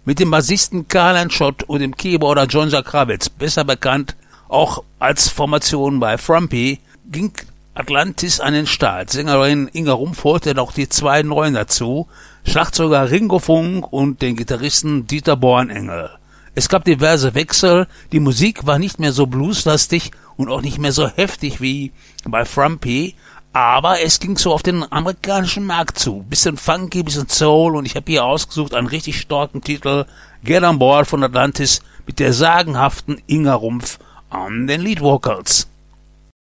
mit dem Bassisten Karl-Heinz Schott und dem Keyboarder John Kravitz, besser bekannt auch als Formation bei Frumpy, ging Atlantis an den Start. Sängerin Inga Rumpf holte noch die 2 Neuen dazu, Schlagzeuger Ringo Funk und den Gitarristen Dieter Bornengel. Es gab diverse Wechsel, die Musik war nicht mehr so blueslastig und auch nicht mehr so heftig wie bei Frumpy, aber es ging so auf den amerikanischen Markt zu. Bisschen funky, bisschen Soul, und ich habe hier ausgesucht einen richtig starken Titel, Get on Board von Atlantis, mit der sagenhaften Inga Rumpf an den Lead Vocals.